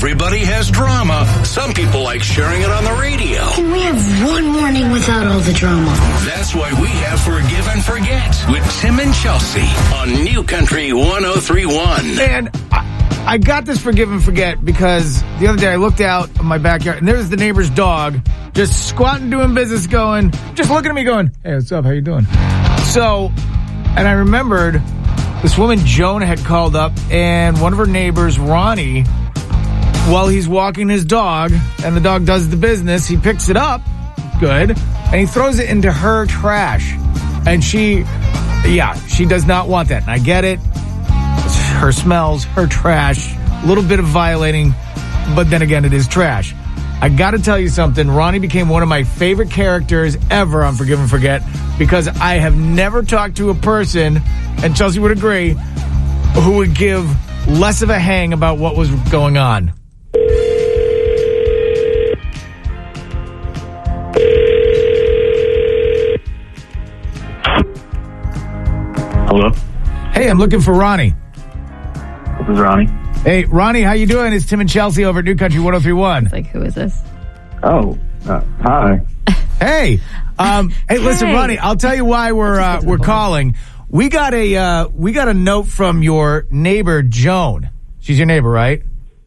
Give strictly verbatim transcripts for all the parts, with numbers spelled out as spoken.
Everybody has drama. Some people like sharing it on the radio. Can we have one morning without all the drama? That's why we have Forgive and Forget with Tim and Chelsea on New Country one oh three point one. And I, I got this Forgive and Forget because the other day I looked out in my backyard and there was the neighbor's dog just squatting, doing business, going, just looking at me going, hey, what's up? How you doing? So, and I remembered this woman, Joan, had called up, and one of her neighbors, Ronnie, while he's walking his dog, and the dog does the business, he picks it up, good, and he throws it into her trash. And she, yeah, she does not want that. And I get it. It's her smells, her trash, a little bit of violating, but then again, it is trash. I got to tell you something. Ronnie became one of my favorite characters ever on Forgive and Forget because I have never talked to a person, and Chelsea would agree, who would give less of a hang about what was going on. Hello? Hey, I'm looking for Ronnie. This is Ronnie. Hey, Ronnie, how you doing? It's Tim and Chelsea over at New Country one oh three point one. It's like, who is this? Oh, uh, hi. Hey, um, hey, listen, Hey. Ronnie, I'll tell you why we're uh, we're calling. We got a uh, we got a note from your neighbor Joan. She's your neighbor, right?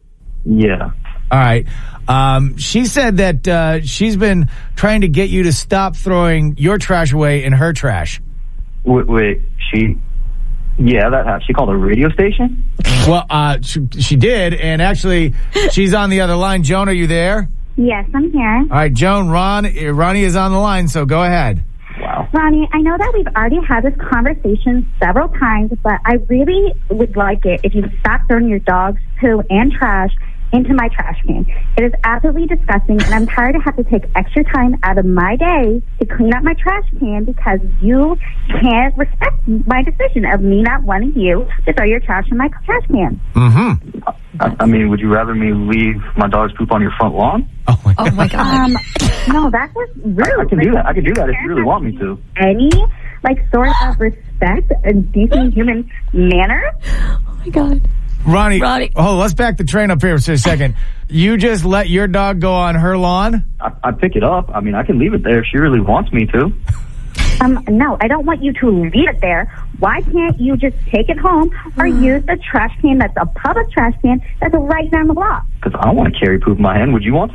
Yeah. All right. Um, she said that uh, she's been trying to get you to stop throwing your trash away in her trash. Wait, wait she... Yeah, that happened. She called a radio station? Well, uh, she, she did, and actually, she's on the other line. Joan, are you there? Yes, I'm here. All right, Joan, Ron, uh, Ronnie is on the line, so go ahead. Wow. Ronnie, I know that we've already had this conversation several times, but I really would like it if you would stop throwing your dog's poo and trash into my trash can. It is absolutely disgusting, and I'm tired of having to take extra time out of my day to clean up my trash can because you can't respect my decision of me not wanting you to throw your trash in my trash can. Mm-hmm. I, I mean, would you rather me leave my dog's poop on your front lawn? Oh, my God. Oh, my God. Um, no, that's just rude. I, I can do that. I can do that if you really want me to. Any, like, sort of respect and decent human manner? Oh, my God. Ronnie, Ronnie. oh, let's back the train up here for a second. You just let your dog go on her lawn? I, I pick it up. I mean, I can leave it there if she really wants me to. Um, no, I don't want you to leave it there. Why can't you just take it home or use the trash can that's a public trash can that's right down the block? Because I don't want to carry poop in my hand. Would you want to?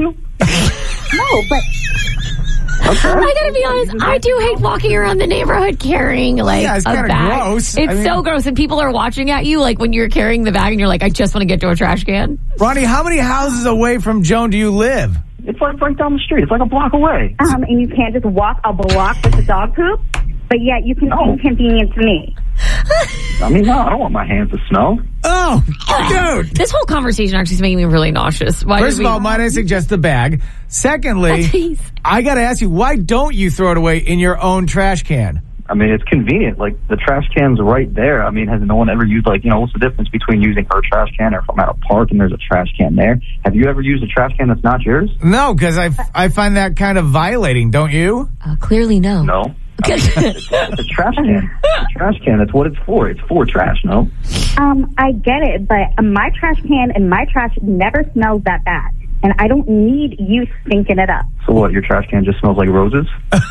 No, but... Okay. I gotta be honest, I do hate walking around the neighborhood carrying, like, Yeah, it's a kinda bag. gross. It's I mean- so gross, and people are watching at you, like, when you're carrying the bag, and you're like, I just want to get to a trash can. Ronnie, how many houses away from Joan do you live? It's like right down the street. It's like a block away. Um, and you can't just walk a block with the dog poop, but yet you can No. inconvenience me. I mean, no, I don't want my hands to smell. Oh, dude. This whole conversation actually is making me really nauseous. Why First did of we- all, might I suggest the bag? Secondly, Jeez. I got to ask you, why don't you throw it away in your own trash can? I mean, it's convenient. Like, the trash can's right there. I mean, has no one ever used, like, you know, what's the difference between using her trash can or if I'm at a park and there's a trash can there? Have you ever used a trash can that's not yours? No, because I, I find that kind of violating, don't you? Uh, clearly no. No. It's a trash can. It's a trash can. That's what it's for. It's for trash, no? Um, I get it, but my trash can and my trash never smells that bad. And I don't need you stinking it up. So what, your trash can just smells like roses?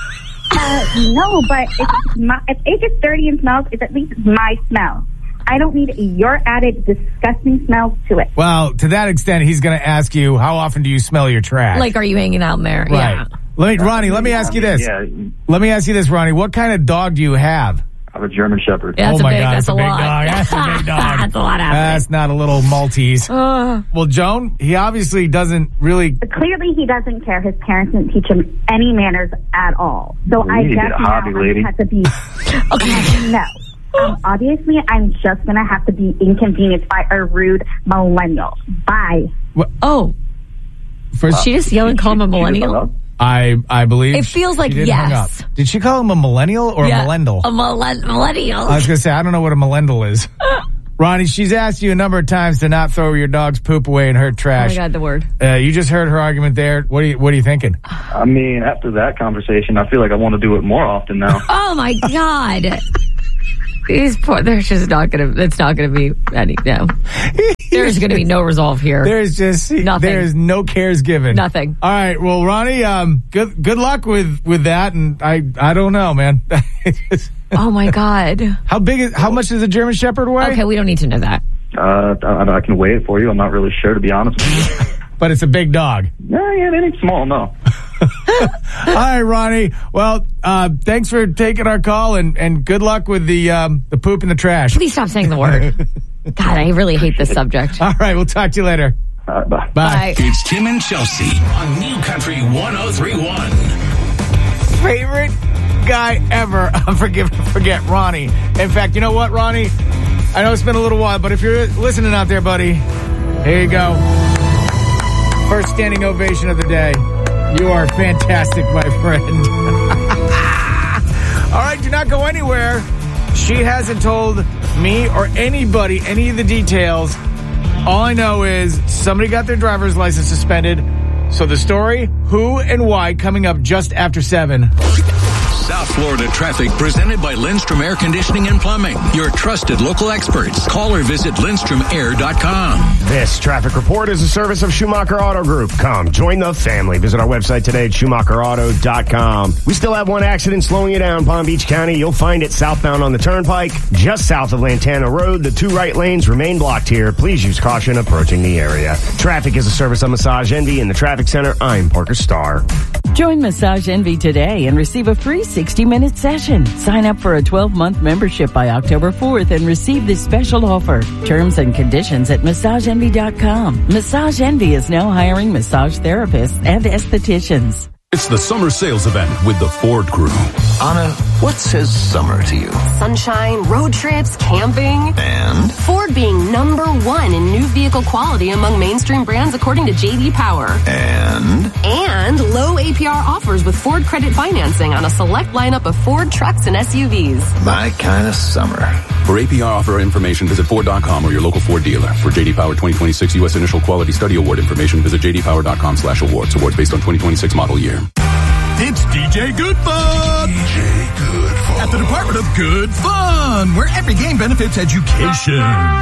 Uh, no, but if, my, if it gets dirty and smells, it's at least my smell. I don't need your added disgusting smells to it. Well, to that extent, he's going to ask you, how often do you smell your trash? Like, are you hanging out in there? right. Yeah. Let me, Ronnie, let me ask you this. Yeah, Let me ask you this, Ronnie. What kind of dog do you have? I have a German Shepherd. Yeah, that's oh, my a big, God, that's that's a big lot. dog. That's a big dog. That's a lot happening. That's not a little Maltese. Uh, Well, Joan, he obviously doesn't really... But clearly, he doesn't care. His parents didn't teach him any manners at all. So You I need to guess get a now hobby, I lady. have to be... okay. No. Um, obviously, I'm just going to have to be inconvenienced by a rude millennial. Bye. oh, First, she just yell and call him a She just hung millennial? up? I I believe... It feels she like did hang yes. up. Did she call him a millennial or Yeah, a millennial? A millen- millennial. I was going to say, I don't know what a millennial is. Ronnie, she's asked you a number of times to not throw your dog's poop away in her Oh, trash. my God, the word. Uh, you just heard her argument there. What are you What are you thinking? I mean, after that conversation, I feel like I want to do it more often now. Oh, my God. These poor, there's just not going to, it's not going to be any, no. There's going to be no resolve here. There's just, nothing. There's no cares given. Nothing. All right. Well, Ronnie, um, good, good luck with, with that. And I, I don't know, man. Oh my God. How big is, how much does a German Shepherd weigh? Okay. We don't need to know that. Uh, I, I can weigh it for you. I'm not really sure, to be honest with you. But it's a big dog. Yeah, yeah, it ain't small, no. All right, Ronnie. Well, uh, thanks for taking our call, and, and good luck with the um, the poop and the trash. Please stop saying the word. God, I really hate this subject. All right, we'll talk to you later. All right, bye. Bye. Bye. It's Tim and Chelsea on New Country one oh three point one. Favorite guy ever on Forgive and Forget, Ronnie. In fact, you know what, Ronnie? I know it's been a little while, but if you're listening out there, buddy, here you go. First standing ovation of the day. You are fantastic, my friend. All right, do not go anywhere. She hasn't told me or anybody any of the details. All I know is somebody got their driver's license suspended. So the story, who and why, coming up just after seven. South Florida traffic presented by Lindstrom Air Conditioning and Plumbing. Your trusted local experts. Call or visit Lindstrom Air dot com. This traffic report is a service of Schumacher Auto Group. Come, join the family. Visit our website today at Schumacher Auto dot com. We still have one accident slowing you down, Palm Beach County. You'll find it southbound on the Turnpike, just south of Lantana Road. The two right lanes remain blocked here. Please use caution approaching the area. Traffic is a service of Massage Envy in the Traffic Center. I'm Parker Starr. Join Massage Envy today and receive a free sixty-minute session. Sign up for a twelve-month membership by October fourth and receive this special offer. Terms and conditions at Massage Envy dot com. Massage Envy is now hiring massage therapists and estheticians. It's the summer sales event with the Ford Crew. Anna, what says summer to you? Sunshine, road trips, camping. And? Ford being number one in new vehicle quality among mainstream brands according to J D Power. And? And low A P R offers with Ford credit financing on a select lineup of Ford trucks and S U Vs. My kind of summer. For A P R offer information, visit Ford dot com or your local Ford dealer. For J D Power twenty twenty-six U S Initial Quality Study Award information, visit J D Power dot com slash awards. Awards based on twenty twenty-six model year. It's D J Good Fun! D J Good Fun. At the Department of Good Fun, where every game benefits education.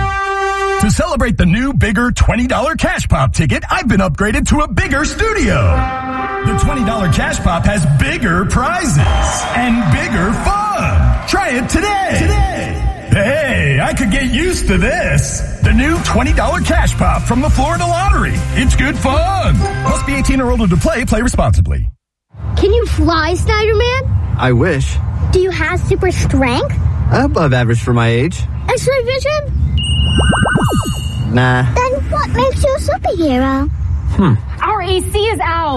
To celebrate the new, bigger twenty dollars Cash Pop ticket, I've been upgraded to a bigger studio. The twenty dollars Cash Pop has bigger prizes and bigger fun. Try it today. Today. Hey, I could get used to this. The new twenty dollars Cash Pop from the Florida Lottery. It's good fun. Must be eighteen or older to play. Play responsibly. Can you fly, Snyderman? I wish. Do you have super strength? Above average for my age. X-ray vision? Nah. Then what makes you a superhero? Hmm. Our A C is out.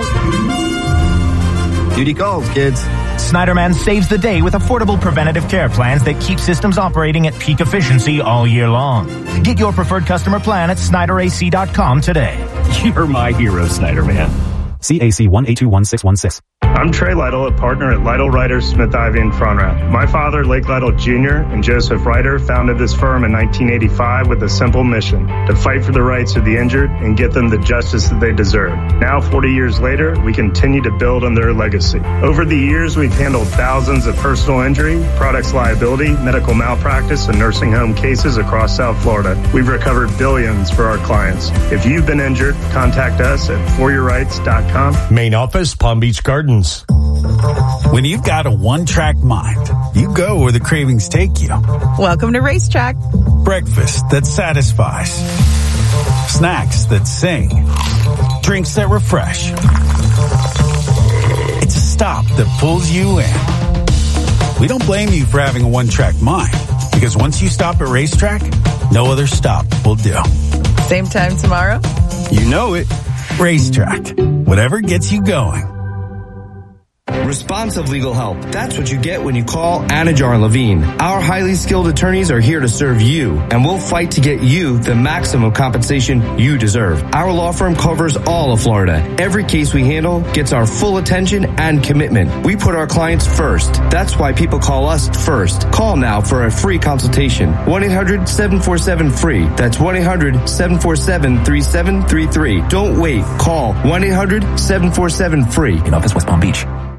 Duty calls, kids. Snyderman saves the day with affordable preventative care plans that keep systems operating at peak efficiency all year long. Get your preferred customer plan at Snyder A C dot com today. You're my hero, Snyderman. C A C one eight two one six one six. I'm Trey Lytle, a partner at Lytle Ryder, Smith Ivy, and Fronrath. My father, Lake Lytle Junior, and Joseph Ryder founded this firm in nineteen eighty-five with a simple mission: to fight for the rights of the injured and get them the justice that they deserve. Now, forty years later, we continue to build on their legacy. Over the years, we've handled thousands of personal injury, products liability, medical malpractice, and nursing home cases across South Florida. We've recovered billions for our clients. If you've been injured, contact us at for your rights dot com. Main office, Palm Beach Gardens. When you've got a one-track mind, you go where the cravings take you. Welcome to Racetrack. Breakfast that satisfies. Snacks that sing. Drinks that refresh. It's a stop that pulls you in. We don't blame you for having a one-track mind, because once you stop at Racetrack, no other stop will do. Same time tomorrow? You know it. Racetrack. Whatever gets you going. Responsive legal help. That's what you get when you call Anajar Levine. Our highly skilled attorneys are here to serve you, and we'll fight to get you the maximum compensation you deserve. Our law firm covers all of Florida. Every case we handle gets our full attention and commitment. We put our clients first. That's why people call us first. Call now for a free consultation. one eight hundred seven four seven free. That's one eight hundred seven four seven three seven three three. Don't wait. Call one eight hundred seven four seven free. In office, West Palm Beach.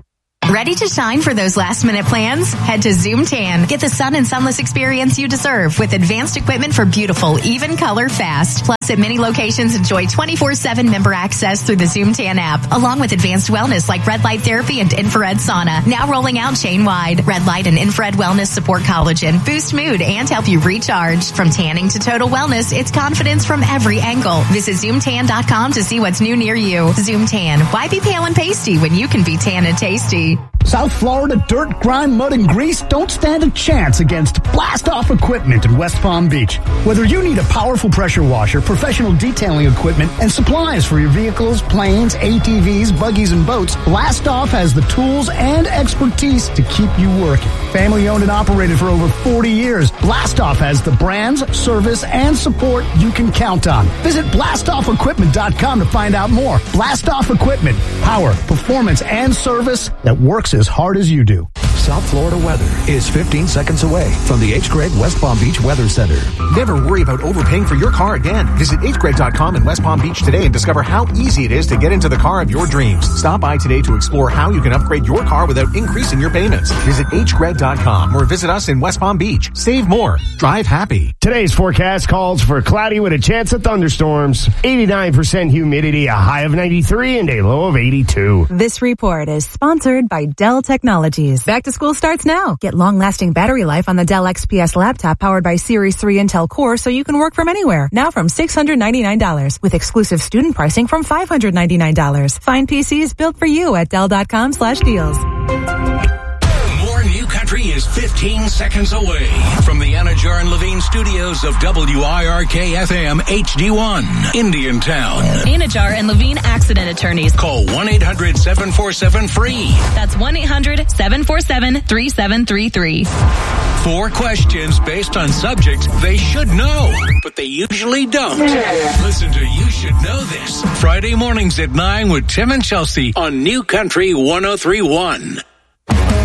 Ready to shine for those last-minute plans? Head to Zoom Tan. Get the sun and sunless experience you deserve with advanced equipment for beautiful, even color fast. Plus, at many locations, enjoy twenty-four seven member access through the Zoom Tan app, along with advanced wellness like red light therapy and infrared sauna. Now rolling out chain-wide. Red light and infrared wellness support collagen, boost mood, and help you recharge. From tanning to total wellness, it's confidence from every angle. Visit zoom tan dot com to see what's new near you. Zoom Tan. Why be pale and pasty when you can be tan and tasty? South Florida dirt, grime, mud, and grease don't stand a chance against Blast-Off Equipment in West Palm Beach. Whether you need a powerful pressure washer, professional detailing equipment, and supplies for your vehicles, planes, A T Vs, buggies, and boats, Blast-Off has the tools and expertise to keep you working. Family owned and operated for over forty years, Blast-Off has the brands, service, and support you can count on. Visit blast off equipment dot com to find out more. Blast-Off Equipment, power, performance, and service that works as hard as you do. South Florida weather is fifteen seconds away from the H. Gregg West Palm Beach Weather Center. Never worry about overpaying for your car again. Visit H Gregg dot com in West Palm Beach today and discover how easy it is to get into the car of your dreams. Stop by today to explore how you can upgrade your car without increasing your payments. Visit H Gregg dot com or visit us in West Palm Beach. Save more. Drive happy. Today's forecast calls for cloudy with a chance of thunderstorms, eighty-nine percent humidity, a high of ninety-three, and a low of eighty-two. This report is sponsored by Dell Technologies. Back to school starts now. Get long-lasting battery life on the Dell X P S laptop powered by Series three Intel Core so you can work from anywhere. Now from six hundred ninety-nine dollars with exclusive student pricing from five hundred ninety-nine dollars. Find P Cs built for you at Dell dot com slash deals. More New Country is fifteen seconds away from the Anajar and Levine studios of W I R K F M H D one, Indiantown. Anajar and Levine accident attorneys. Call one eight hundred seven four seven free. That's one eight hundred seven four seven three seven three three. Four questions based on subjects they should know, but they usually don't. Listen to You Should Know This Friday mornings at nine with Tim and Chelsea on New Country one oh three point one.